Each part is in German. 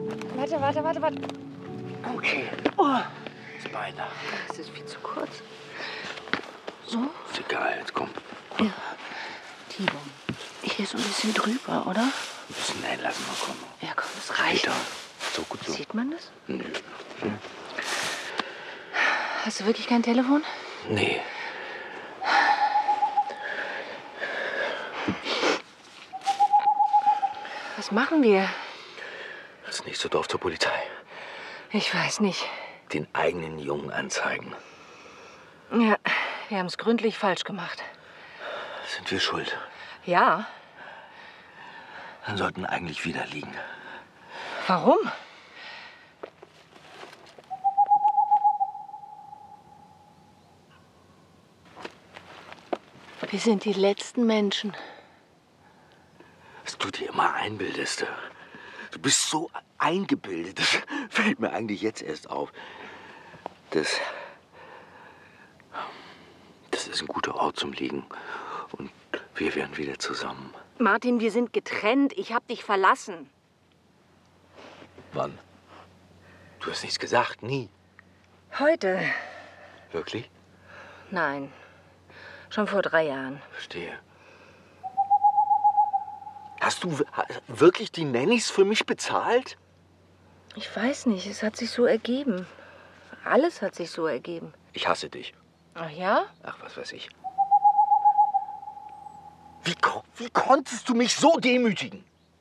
Warte. Okay. Oh. Das Bein da. Das ist viel zu kurz. So? Ist egal, jetzt komm. Ja. Timo, hier so ein bisschen drüber, oder? Ein bisschen einlassen, mal kommen. Ja, komm, das reicht. Später. So, gut so. Sieht man das? Nö. Hast du wirklich kein Telefon? Nee. Was machen wir? Das nächste Dorf zur Polizei. Ich weiß nicht. Den eigenen Jungen anzeigen. Ja, wir haben es gründlich falsch gemacht. Sind wir schuld? Ja. Dann sollten eigentlich wieder liegen. Warum? Wir sind die letzten Menschen. Was du dir immer einbildest. Du bist so eingebildet. Das fällt mir eigentlich jetzt erst auf. Das ist ein guter Ort zum Liegen. Und wir werden wieder zusammen. Martin, wir sind getrennt. Ich hab dich verlassen. Wann? Du hast nichts gesagt, nie. Heute? Wirklich? Nein. Schon vor 3 Jahren. Verstehe. Hast du wirklich die Nannies für mich bezahlt? Ich weiß nicht, es hat sich so ergeben. Alles hat sich so ergeben. Ich hasse dich. Ach ja? Ach, was weiß ich. Wie konntest du mich so demütigen?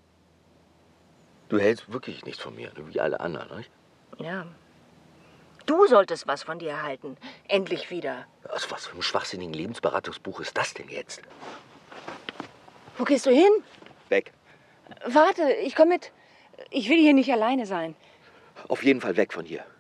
Du hältst wirklich nichts von mir, wie alle anderen, nicht? Ja. Du solltest was von dir erhalten. Endlich wieder. Aus was für einem schwachsinnigen Lebensberatungsbuch ist das denn jetzt? Wo gehst du hin? Weg. Warte, ich komme mit. Ich will hier nicht alleine sein. Auf jeden Fall weg von hier.